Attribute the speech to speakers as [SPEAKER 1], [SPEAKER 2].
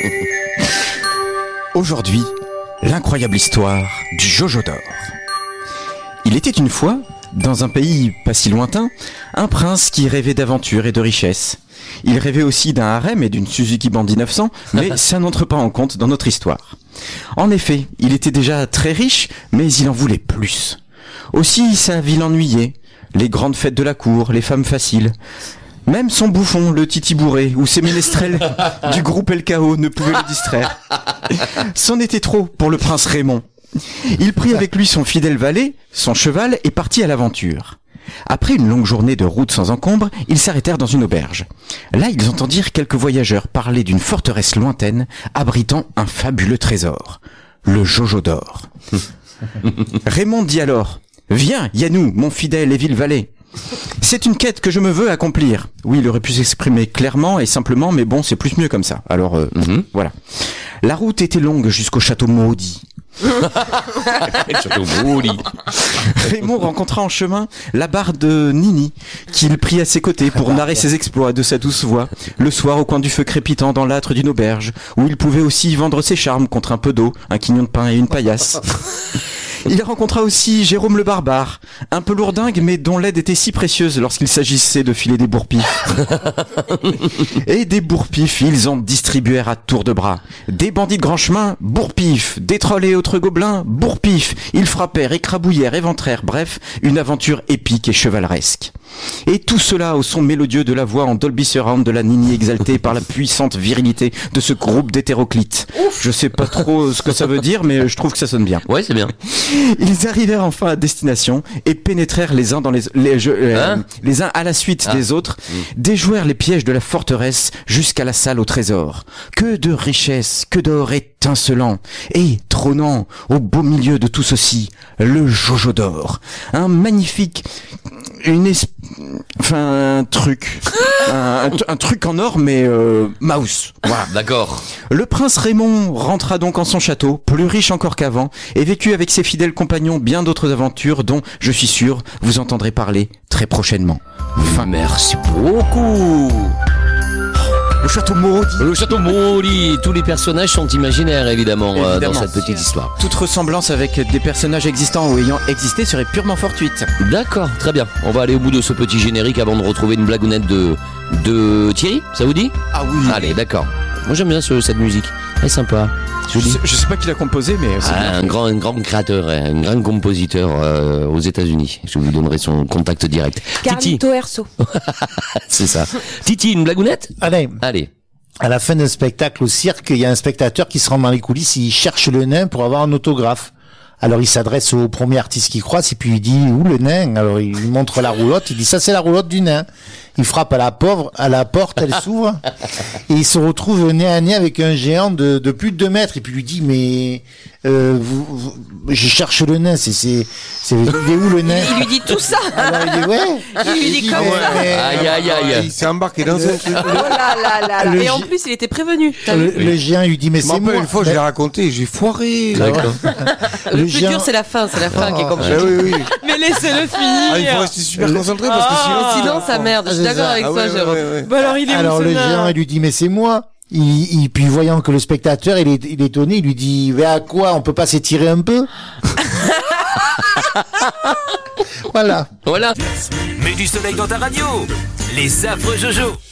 [SPEAKER 1] Aujourd'hui, l'incroyable histoire du Jojo d'or. Il était une fois, dans un pays pas si lointain, un prince qui rêvait d'aventure et de richesse. Il rêvait aussi d'un harem et d'une Suzuki Bandy 900, mais ça n'entre pas en compte dans notre histoire. En effet, il était déjà très riche, mais il en voulait plus. Aussi, sa vie l'ennuyait. Les grandes fêtes de la cour, les femmes faciles. Même son bouffon, le Titi bourré, ou ses ménestrels du groupe LKO ne pouvaient le distraire. C'en était trop pour le prince Raymond. Il prit avec lui son fidèle valet, son cheval, et partit à l'aventure. Après une longue journée de route sans encombre, ils s'arrêtèrent dans une auberge. Là, ils entendirent quelques voyageurs parler d'une forteresse lointaine abritant un fabuleux trésor, le Jojo d'or. Raymond dit alors: « Viens, Yannou, mon fidèle et vil valet. C'est une quête que je me veux accomplir. » Oui, il aurait pu s'exprimer clairement et simplement, mais bon, c'est plus mieux comme ça. Alors, voilà. La route était longue jusqu'au château maudit. Raymond rencontra en chemin la barde Nini, qu'il prit à ses côtés pour narrer ses exploits de sa douce voix, le soir au coin du feu crépitant dans l'âtre d'une auberge, où il pouvait aussi vendre ses charmes contre un peu d'eau, un quignon de pain et une paillasse. Il rencontra aussi Jérôme le barbare, un peu lourdingue mais dont l'aide était si précieuse lorsqu'il s'agissait de filer des bourre-pifs. Et des bourre-pifs, ils en distribuèrent à tour de bras. Des bandits de grand chemin, bourre-pifs. Des trolls et autres gobelins, bourre-pifs. Ils frappèrent, écrabouillèrent, éventrèrent, bref, une aventure épique et chevaleresque. Et tout cela au son mélodieux de la voix en Dolby Surround de la Nini exaltée par la puissante virilité de ce groupe d'hétéroclites. Je sais pas trop ce que ça veut dire, mais je trouve que ça sonne bien.
[SPEAKER 2] Ouais, c'est bien.
[SPEAKER 1] Ils arrivèrent enfin à destination et pénétrèrent les uns dans les uns à la suite des autres, déjouèrent les pièges de la forteresse jusqu'à la salle au trésor. Que de richesses, que d'or étincelant et trônant au beau milieu de tout ceci, le Jojo d'or, un magnifique, un truc en or mais mouse. Voilà.
[SPEAKER 2] D'accord.
[SPEAKER 1] Le prince Raymond rentra donc en son château, plus riche encore qu'avant, et vécut avec ses fidèles compagnons bien d'autres aventures dont, je suis sûr, vous entendrez parler très prochainement.
[SPEAKER 2] Merci beaucoup.
[SPEAKER 1] Le château maudit.
[SPEAKER 2] Le château maudit. Tous les personnages sont imaginaires, évidemment. Dans cette petite histoire.
[SPEAKER 1] Toute ressemblance avec des personnages existants ou ayant existé serait purement fortuite.
[SPEAKER 2] D'accord, très bien. On va aller au bout de ce petit générique avant de retrouver une blagounette de Thierry, ça vous dit?
[SPEAKER 1] Ah oui.
[SPEAKER 2] Allez, d'accord. Moi j'aime bien cette musique. Elle est sympa.
[SPEAKER 1] Je sais pas qui l'a composé, mais c'est
[SPEAKER 2] un grand créateur, un grand compositeur aux États-Unis. Je vous donnerai son contact direct.
[SPEAKER 3] Carlito Erso.
[SPEAKER 2] C'est ça. Titi, une blagounette?
[SPEAKER 4] Allez. À la fin d'un spectacle au cirque, il y a un spectateur qui se rend dans les coulisses, il cherche le nain pour avoir un autographe. Alors il s'adresse au premier artiste qu'il croise et puis il dit: où le nain? Alors il lui montre la roulotte, il dit: ça c'est la roulotte du nain. Il frappe à la porte, elle s'ouvre et il se retrouve nez à nez avec un géant de plus de 2 mètres et puis il lui dit: mais je cherche le nain, il est où le nain?
[SPEAKER 3] Il lui dit tout ça.
[SPEAKER 4] Alors il dit ouais.
[SPEAKER 3] Il lui dit comment?
[SPEAKER 2] Aïe.
[SPEAKER 5] Il s'est embarqué dans un truc.
[SPEAKER 3] Oh là. Et en plus il était prévenu.
[SPEAKER 4] Le géant lui dit: mais c'est moi.
[SPEAKER 5] Une fois je l'ai raconté, j'ai foiré.
[SPEAKER 2] D'accord.
[SPEAKER 3] Le plus dur c'est la fin qui est compliquée.
[SPEAKER 5] Oui.
[SPEAKER 3] Mais laissez-le finir.
[SPEAKER 5] Il faut rester super concentré parce que sinon
[SPEAKER 3] silence ça merde. Je suis d'accord avec toi, Jérôme. Bah
[SPEAKER 4] alors le géant il lui dit: mais c'est moi. Puis voyant que le spectateur il est étonné, il lui dit: mais à quoi, on peut pas s'étirer un peu? Voilà.
[SPEAKER 6] Mets du soleil dans ta radio. Les affreux Jojo.